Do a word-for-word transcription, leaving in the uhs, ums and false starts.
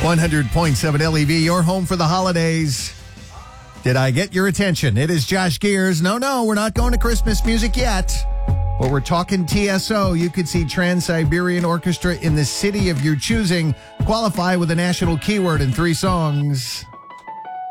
one hundred point seven L E V, your home for the holidays. Did I get your attention? It is Josh Gears. No, no, we're not going to Christmas music yet. But we're talking T S O. You could see Trans-Siberian Orchestra in the city of your choosing qualify with a national keyword in three songs.